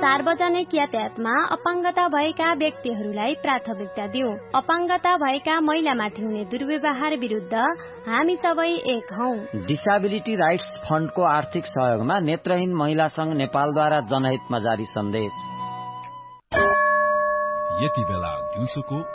सार्वजनिक यातायातमा अपाङ्गता भएका व्यक्तिहरूलाई प्राथमिकता दिऊ। अपाङ्गता भएका महिलामाथि हुने दुर्व्यवहार विरुद्ध हामी सबै एक हौं। डिसेबिलिटी राइट्स फन्डको आर्थिक सहयोगमा नेत्रहीन महिला संघ नेपालद्वारा जनहितमा जारी सन्देश। यति बेला दिउँसोको